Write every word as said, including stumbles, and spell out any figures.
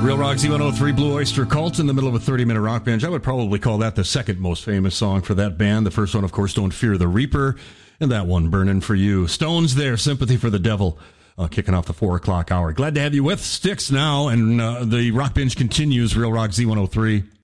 Real Rock Z one oh three, Blue Oyster Cult in the middle of a thirty-minute rock binge. I would probably call that the second most famous song for that band. The first one, of course, Don't Fear the Reaper, and that one, Burning for You. Stones there, Sympathy for the Devil, uh, kicking off the four o'clock hour. Glad to have you with Styx now, and uh, the rock binge continues. Real Rock Z one oh three.